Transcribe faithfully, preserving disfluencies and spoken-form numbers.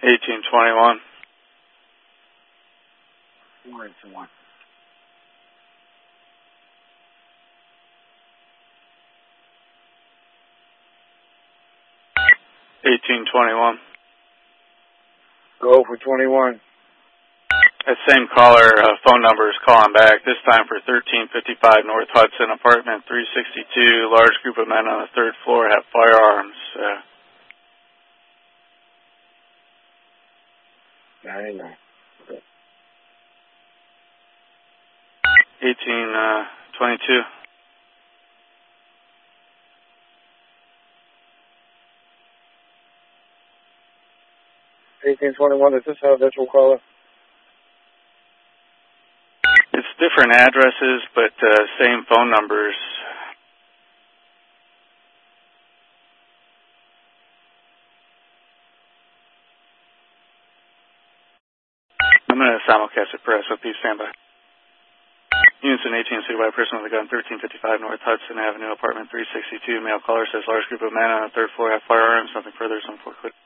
eighteen twenty-one. four eighty-one. eighteen twenty-one. Go for twenty-one. That same caller, uh, phone number is calling back, this time for thirteen fifty-five North Hudson, apartment three sixty-two. Large group of men on the third floor have firearms. Uh, ninety-nine. eighteen twenty-two. eighteen twenty-one, is this a virtual caller? It's different addresses, but uh, same phone numbers. I'm going to simulcast it, press. So please stand by. Unison eighteen, supervised person with a gun, thirteen fifty-five North Hudson Avenue, apartment three sixty-two. Male caller says large group of men on the third floor have firearms. Nothing further, some for quick.